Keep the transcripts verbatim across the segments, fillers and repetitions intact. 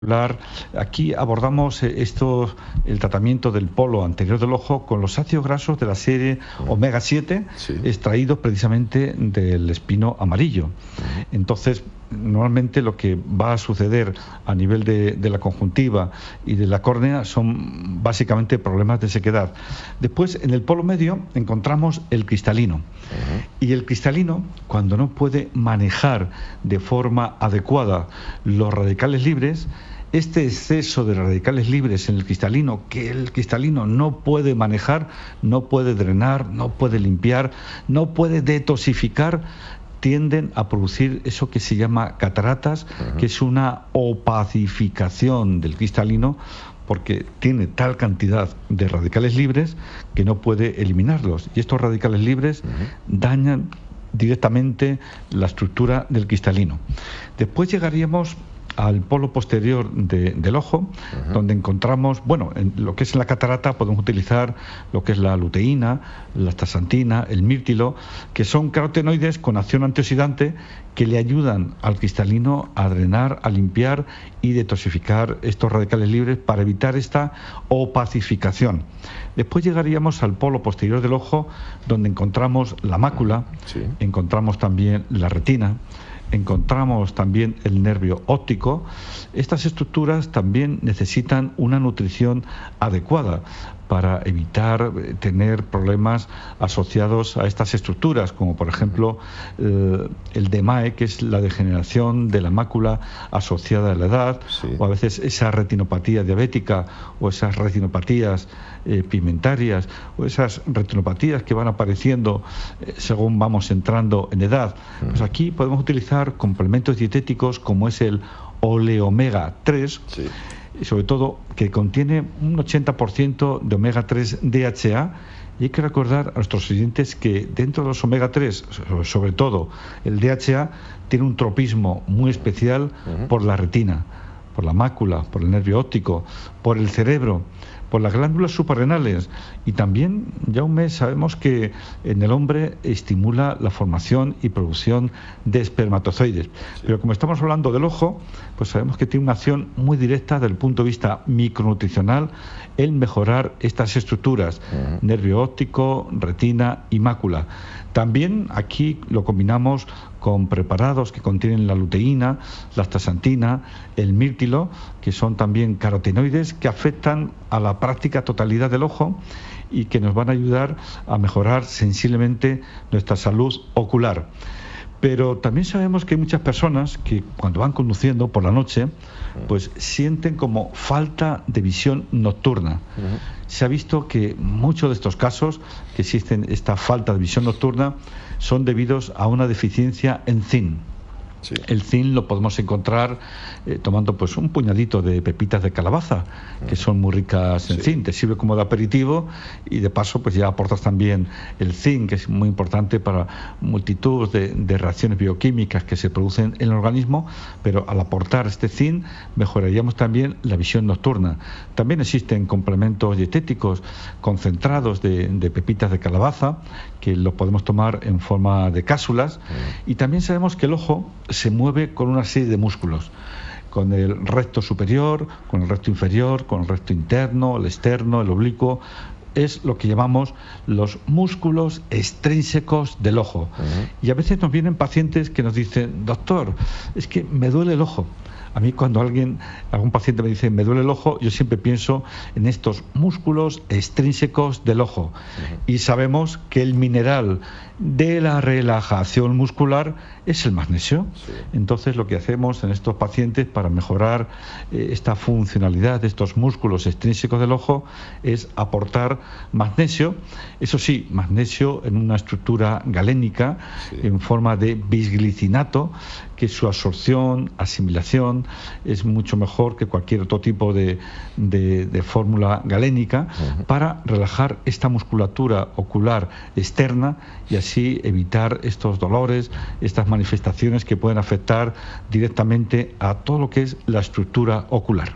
Aquí abordamos esto, el tratamiento del polo anterior del ojo con los ácidos grasos de la serie omega siete, sí, extraídos precisamente del espino amarillo. Entonces, normalmente lo que va a suceder a nivel de, de la conjuntiva y de la córnea son básicamente problemas de sequedad. Después, en el polo medio encontramos el cristalino. Uh-huh. Y el cristalino, cuando no puede manejar de forma adecuada los radicales libres, este exceso de radicales libres en el cristalino, que el cristalino no puede manejar, no puede drenar, no puede limpiar, no puede detoxificar, tienden a producir eso que se llama cataratas, uh-huh, que es una opacificación del cristalino, porque tiene tal cantidad de radicales libres que no puede eliminarlos. Y estos radicales libres uh-huh. dañan directamente la estructura del cristalino. Después llegaríamos al polo posterior de, del ojo, uh-huh, donde encontramos, bueno, en lo que es en la catarata podemos utilizar lo que es la luteína, la astaxantina, el mirtilo, que son carotenoides con acción antioxidante que le ayudan al cristalino a drenar, a limpiar y detoxificar estos radicales libres para evitar esta opacificación. Después llegaríamos al polo posterior del ojo, donde encontramos la mácula, sí, encontramos también la retina, encontramos también el nervio óptico. Estas estructuras también necesitan una nutrición adecuada para evitar tener problemas asociados a estas estructuras, como por ejemplo eh, el D M A E, que es la degeneración de la mácula asociada a la edad, sí, o a veces esa retinopatía diabética o esas retinopatías eh, pigmentarias o esas retinopatías que van apareciendo eh, según vamos entrando en edad. Uh-huh. Pues aquí podemos utilizar complementos dietéticos como es el oleomega tres, sí, y sobre todo que contiene un ochenta por ciento de omega tres D H A. Y hay que recordar a nuestros oyentes que dentro de los omega tres, sobre todo el D H A, tiene un tropismo muy especial uh-huh. por la retina, por la mácula, por el nervio óptico, por el cerebro, por las glándulas suprarrenales. Y también, Jaume, sabemos que en el hombre estimula la formación y producción de espermatozoides. Sí. Pero como estamos hablando del ojo, pues sabemos que tiene una acción muy directa desde el punto de vista micronutricional en mejorar estas estructuras, uh-huh. nervio óptico, retina y mácula. También aquí lo combinamos con preparados que contienen la luteína, la astaxantina, el mirtilo, que son también carotenoides que afectan a la práctica totalidad del ojo y que nos van a ayudar a mejorar sensiblemente nuestra salud ocular. Pero también sabemos que hay muchas personas que cuando van conduciendo por la noche, pues sienten como falta de visión nocturna. Uh-huh. Se ha visto que muchos de estos casos que existen esta falta de visión nocturna son debidos a una deficiencia en zinc. Sí. El zinc lo podemos encontrar eh, tomando pues un puñadito de pepitas de calabaza, que son muy ricas en sí. zinc. Te sirve como de aperitivo y de paso pues ya aportas también el zinc, que es muy importante para multitud de, de reacciones bioquímicas que se producen en el organismo, pero al aportar este zinc mejoraríamos también la visión nocturna. También existen complementos dietéticos concentrados de, de pepitas de calabaza, que los podemos tomar en forma de cápsulas, mm. y también sabemos que el ojo se mueve con una serie de músculos, con el recto superior, con el recto inferior, con el recto interno, el externo, el oblicuo. Es lo que llamamos los músculos extrínsecos del ojo. Uh-huh. Y a veces nos vienen pacientes que nos dicen: doctor, es que me duele el ojo. A mí cuando alguien, algún paciente me dice me duele el ojo, yo siempre pienso en estos músculos extrínsecos del ojo. Uh-huh. Y sabemos que el mineral de la relajación muscular es el magnesio. Sí. Entonces lo que hacemos en estos pacientes para mejorar eh, esta funcionalidad de estos músculos extrínsecos del ojo es aportar magnesio. Eso sí, magnesio en una estructura galénica, sí. en forma de bisglicinato, que su absorción, asimilación es mucho mejor que cualquier otro tipo de, de, de fórmula galénica, uh-huh. para relajar esta musculatura ocular externa y así evitar estos dolores, estas manifestaciones que pueden afectar directamente a todo lo que es la estructura ocular.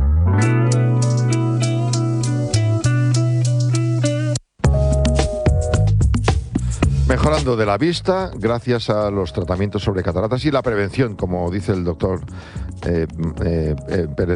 Mejorando de la vista gracias a los tratamientos sobre cataratas y la prevención, como dice el doctor eh, eh, eh,